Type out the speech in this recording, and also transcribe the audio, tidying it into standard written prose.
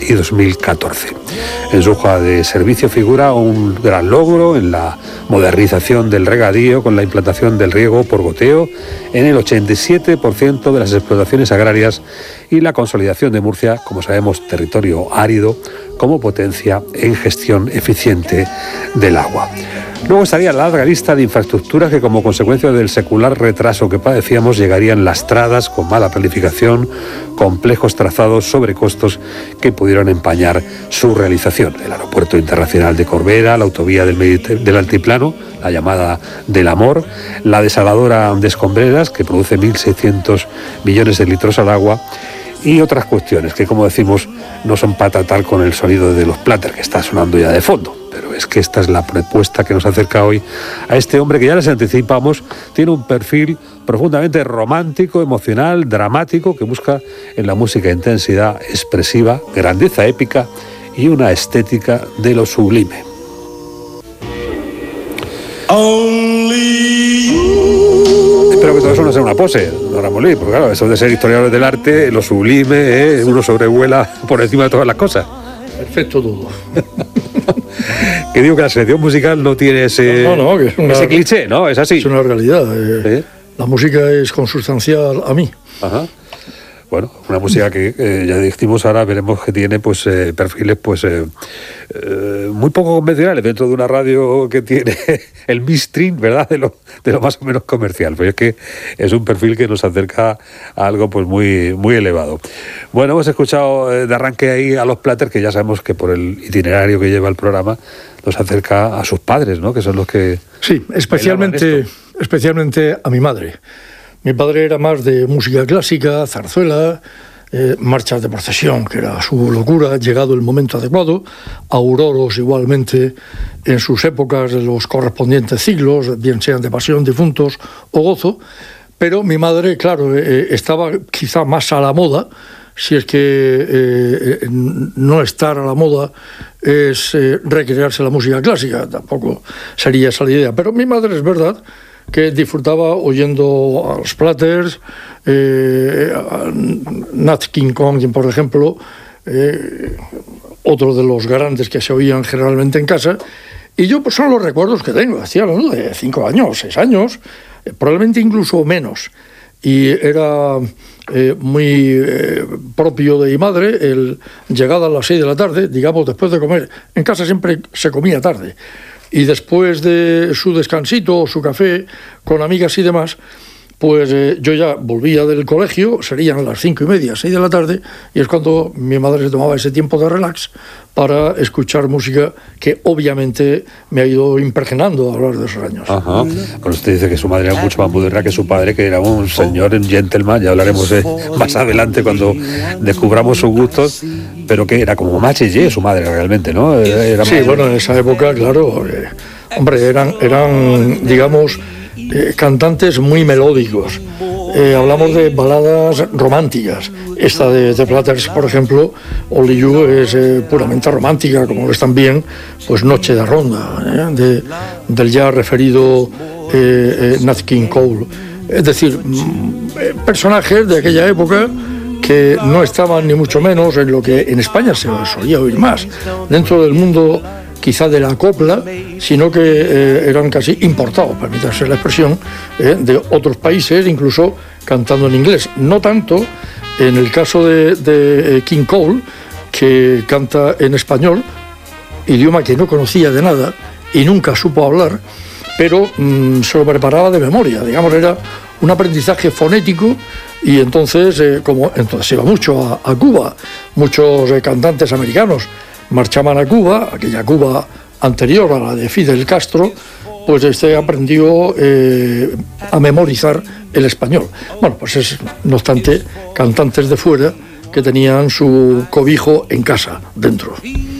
y 2014. En su hoja de servicio figura un gran logro en la modernización del regadío con la implantación del riego por goteo en el 87% de las explotaciones agrarias y la consolidación de Murcia, como sabemos, territorio árido, como potencia en gestión eficiente del agua. Luego estaría la larga lista de infraestructuras que, como consecuencia del secular retraso que padecíamos, llegarían lastradas, con mala planificación, complejos trazados, sobrecostos que pudieron empañar su realización. El Aeropuerto Internacional de Corbera, la autovía del Altiplano, la llamada del Amor, la desaladora de Escombreras, que produce 1.600 millones de litros al agua, y otras cuestiones que, como decimos, no son para tratar con el sonido de los Platters, que está sonando ya de fondo. Pero es que esta es la propuesta que nos acerca hoy a este hombre que, ya les anticipamos, tiene un perfil profundamente romántico, emocional, dramático, que busca en la música intensidad expresiva, grandeza épica y una estética de lo sublime. Espero que todo eso no sea una pose, don Ramón, porque claro, eso de ser historiadores del arte, lo sublime, uno sobrevuela por encima de todas las cosas. Perfecto todo. Que digo que la selección musical no tiene ese, que es ese cliché, ¿no? Es así. Es una realidad. ¿Sí? La música es consustancial a mí. Ajá. Bueno, una música que ya dijimos, ahora veremos que tiene pues perfiles pues muy poco convencionales dentro de una radio que tiene el mainstream, ¿verdad? De lo más o menos comercial. Pero es que es un perfil que nos acerca a algo pues muy, muy elevado. Bueno, hemos escuchado de arranque ahí a los Platters, que ya sabemos que por el itinerario que lleva el programa nos acerca a sus padres, ¿no? Que son los que... Sí, especialmente a mi madre. Mi padre era más de música clásica, zarzuela, marchas de procesión, que era su locura, llegado el momento adecuado, auroros igualmente en sus épocas de los correspondientes siglos, bien sean de pasión, difuntos o gozo, pero mi madre, claro, estaba quizá más a la moda, si es que no estar a la moda es recrearse la música clásica, tampoco sería esa la idea, pero mi madre es verdad que disfrutaba oyendo a los Platters, a Nat King Cole, por ejemplo, otro de los grandes que se oían generalmente en casa, y yo pues son los recuerdos que tengo, hacía de 5 años, 6 años, probablemente incluso menos, y era muy propio de mi madre, llegada a las 6 de la tarde, digamos después de comer, en casa siempre se comía tarde, y después de su descansito, su café con amigas y demás, pues yo ya volvía del colegio, serían las 5:30, 6 de la tarde, y es cuando mi madre se tomaba ese tiempo de relax para escuchar música que obviamente me ha ido impregnando a lo largo de esos años. Ajá. Pero usted dice que su madre era mucho más moderna que su padre, que era un señor, un gentleman, ya hablaremos más adelante cuando descubramos sus gustos, pero que era como más yeye su madre realmente, ¿no? Era sí, bueno, en esa época, claro, hombre, eran digamos, cantantes muy melódicos. Hablamos de baladas románticas. Esta de The Platters, por ejemplo, Only You, es puramente romántica, como es también pues Noche de Ronda, del ya referido Nat King Cole. Es decir, personajes de aquella época que no estaban ni mucho menos en lo que en España se solía oír más, dentro del mundo quizá de la copla, sino que eran casi importados, permítanse la expresión, de otros países, incluso cantando en inglés. No tanto en el caso de King Cole, que canta en español, idioma que no conocía de nada y nunca supo hablar, pero se lo preparaba de memoria, digamos, era un aprendizaje fonético, y entonces se iba mucho a Cuba, muchos cantantes americanos marchaban a Cuba, aquella Cuba anterior a la de Fidel Castro, pues aprendió a memorizar el español. Bueno, pues es, no obstante, cantantes de fuera que tenían su cobijo en casa, dentro.